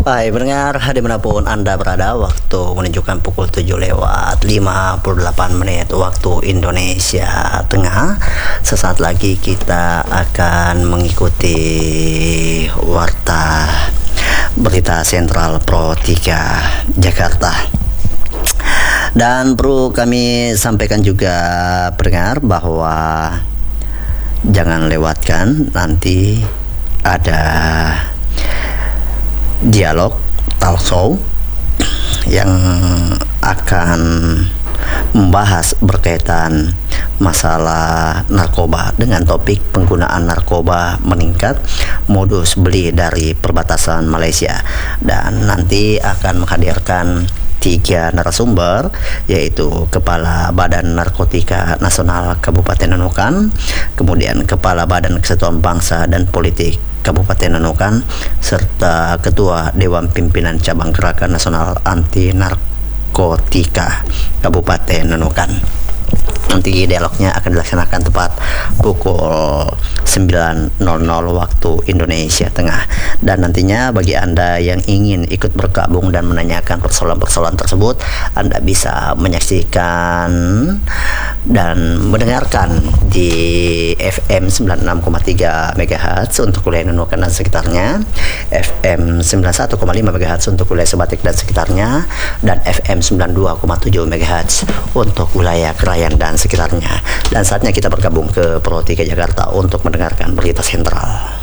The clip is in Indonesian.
Hai pendengar, dimanapun Anda berada, waktu menunjukkan pukul 7 lewat 58 menit waktu Indonesia Tengah. Sesaat lagi kita akan mengikuti Warta Berita Sentral Pro 3 Jakarta. Dan perlu kami sampaikan juga pendengar bahwa jangan lewatkan nanti ada dialog talk show yang akan membahas berkaitan masalah narkoba dengan topik penggunaan narkoba meningkat, modus beli dari perbatasan Malaysia, dan nanti akan menghadirkan 3 narasumber, yaitu Kepala Badan Narkotika Nasional Kabupaten Nunukan, kemudian Kepala Badan Kesatuan Bangsa dan Politik Kabupaten Nunukan, serta Ketua Dewan Pimpinan Cabang Gerakan Nasional Anti Narkotika Kabupaten Nunukan. Nanti dialognya akan dilaksanakan tepat pukul 9.00 waktu Indonesia Tengah. Dan nantinya bagi Anda yang ingin ikut bergabung dan menanyakan persoalan-persoalan tersebut, Anda bisa menyaksikan dan mendengarkan di FM 96,3 MHz untuk wilayah Nunukan dan sekitarnya, FM 91,5 MHz untuk wilayah Sebatik dan sekitarnya, dan FM 92,7 MHz untuk wilayah Krayan dan sekitarnya. Dan saatnya kita bergabung ke Pro 3 Jakarta untuk mendengarkan berita sentral.